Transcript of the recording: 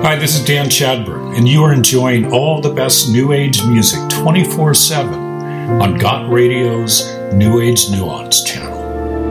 Hi, this is Dan Chadburn, and you are enjoying all the best New Age music 24/7 on Got Radio's New Age Nuance channel.